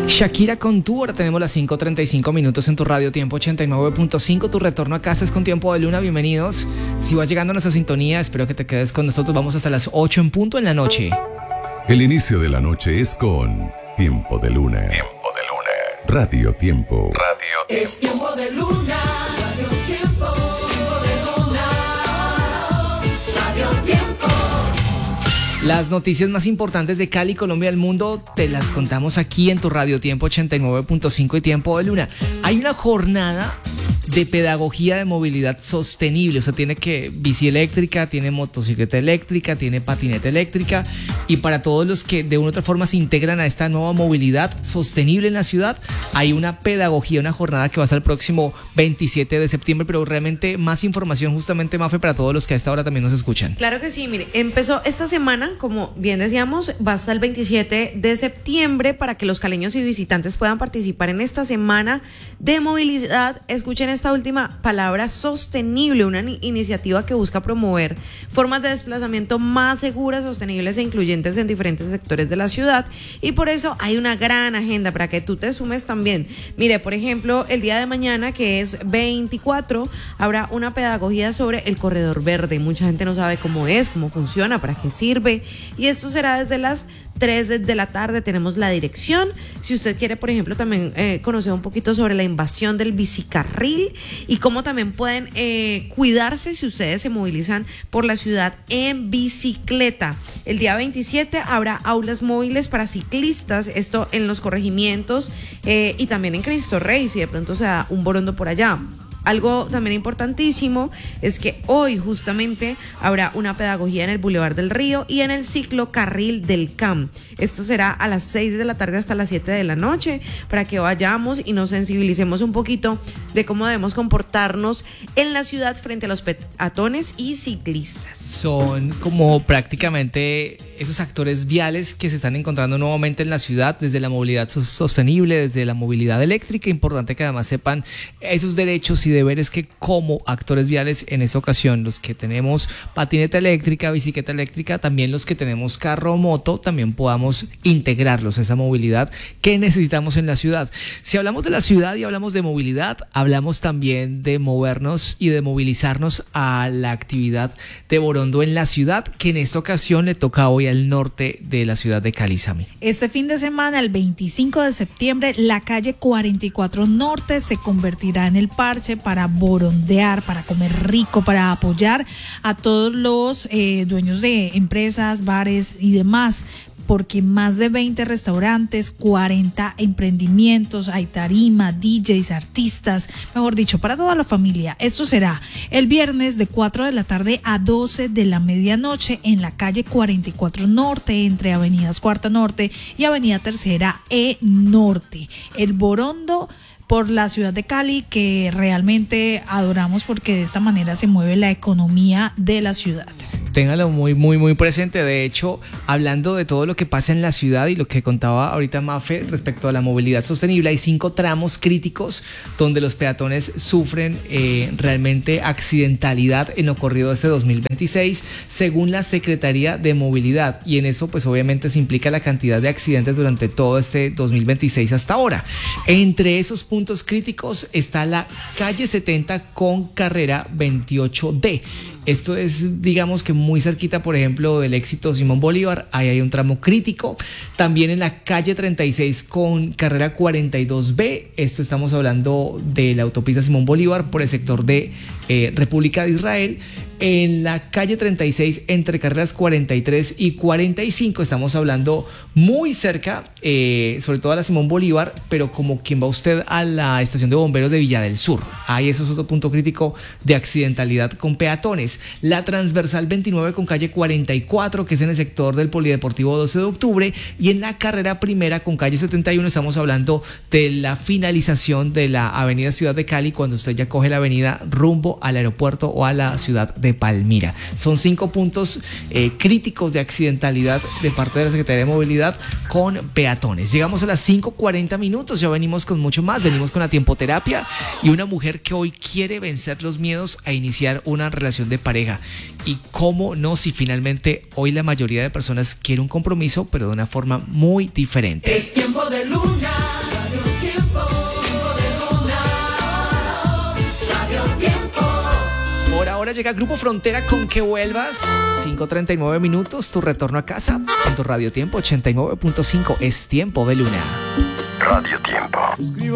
Shakira con tú, ahora tenemos las 5:35 minutos en tu radio Tiempo 89.5, tu retorno a casa es con Tiempo de Luna, bienvenidos. Si vas llegando a nuestra sintonía, espero que te quedes con nosotros, vamos hasta las 8 en punto en la noche. El inicio de la noche es con Tiempo de Luna. Tiempo de Luna. Radio Tiempo. Radio Tiempo. Es Tiempo de Luna. Radio Tiempo. Tiempo de Luna. Radio Tiempo. Las noticias más importantes de Cali, Colombia y el mundo te las contamos aquí en tu radio Tiempo 89.5 y Tiempo de Luna. Hay una jornada de pedagogía de movilidad sostenible, o sea, tiene que bici eléctrica, tiene motocicleta eléctrica, tiene patineta eléctrica, y para todos los que de una u otra forma se integran a esta nueva movilidad sostenible en la ciudad, hay una pedagogía, una jornada que va a ser el próximo 27 de septiembre, pero realmente más información justamente, Mafe, para todos los que a esta hora también nos escuchan. Claro que sí, mire, empezó esta semana, como bien decíamos, va hasta el 27 de septiembre para que los caleños y visitantes puedan participar en esta semana de movilidad. Escuchen esta última palabra, sostenible, una iniciativa que busca promover formas de desplazamiento más seguras, sostenibles e incluyentes en diferentes sectores de la ciudad, y por eso hay una gran agenda para que tú te sumes también. Mire, por ejemplo, el día de mañana, que es 24, habrá una pedagogía sobre el corredor verde. Mucha gente no sabe cómo es, cómo funciona, para qué sirve, y esto será desde las 3 de la tarde. Tenemos la dirección. Si usted quiere, por ejemplo, también conocer un poquito sobre la invasión del bicicarril y cómo también pueden cuidarse si ustedes se movilizan por la ciudad en bicicleta. El día 27 habrá aulas móviles para ciclistas, esto en los corregimientos y también en Cristo Rey, si de pronto se da un borondo por allá. Algo también importantísimo es que hoy justamente habrá una pedagogía en el Boulevard del Río y en el ciclocarril del CAM. Esto será a las 6 de la tarde hasta las 7 de la noche para que vayamos y nos sensibilicemos un poquito de cómo debemos comportarnos en la ciudad frente a los peatones y ciclistas. Son como prácticamente esos actores viales que se están encontrando nuevamente en la ciudad, desde la movilidad sostenible, desde la movilidad eléctrica. Importante que además sepan esos derechos y deberes que como actores viales en esta ocasión, los que tenemos patineta eléctrica, bicicleta eléctrica, también los que tenemos carro o moto, también podamos integrarlos a esa movilidad que necesitamos en la ciudad. Si hablamos de la ciudad y hablamos de movilidad, hablamos también de movernos y de movilizarnos a la actividad de Borondo en la ciudad, que en esta ocasión le toca hoy al norte de la ciudad de Cali, Sami. Este fin de semana, el 25 de septiembre, la calle 44 Norte se convertirá en el parche para borondear, para comer rico, para apoyar a todos los dueños de empresas, bares y demás, porque más de 20 restaurantes, 40 emprendimientos, hay tarima, DJs, artistas, mejor dicho, para toda la familia. Esto será el viernes de 4 de la tarde a 12 de la medianoche en la calle 44 Norte, entre avenidas Cuarta Norte y avenida Tercera E Norte. El Borondo por la ciudad de Cali, que realmente adoramos porque de esta manera se mueve la economía de la ciudad. Téngalo muy presente. De hecho, hablando de todo lo que pasa en la ciudad y lo que contaba ahorita Mafe respecto a la movilidad sostenible, hay 5 tramos críticos donde los peatones sufren realmente accidentalidad en lo corrido de este 2026, según la Secretaría de Movilidad, y en eso pues obviamente se implica la cantidad de accidentes durante todo este 2026 hasta ahora. Entre esos puntos críticos está la calle 70 con carrera 28D. Esto es, digamos que muy cerquita, por ejemplo, del Éxito Simón Bolívar. Ahí hay un tramo crítico. También en la calle 36 con carrera 42B. Esto estamos hablando de la autopista Simón Bolívar por el sector de República de Israel. En la calle 36 entre carreras 43 y 45 estamos hablando muy cerca, sobre todo a la Simón Bolívar, pero como quien va usted a la estación de bomberos de Villa del Sur. Ahí eso es otro punto crítico de accidentalidad con peatones. La transversal 29 con calle 44, que es en el sector del Polideportivo 12 de octubre, y en la carrera primera con calle 71 estamos hablando de la finalización de la avenida Ciudad de Cali, cuando usted ya coge la avenida rumbo al aeropuerto o a la ciudad de Palmira. Son 5 puntos críticos de accidentalidad de parte de la Secretaría de Movilidad con peatones. Llegamos a las 5:40 minutos, ya venimos con mucho más, venimos con la tiempoterapia y una mujer que hoy quiere vencer los miedos a iniciar una relación de pareja. Y cómo no, si finalmente hoy la mayoría de personas quiere un compromiso, pero de una forma muy diferente. Es Tiempo de Luna. hora llega Grupo Frontera con Que Vuelvas. 5:39 minutos, tu retorno a casa en tu Radio Tiempo 89.5. Es Tiempo de Luna. Radio Tiempo.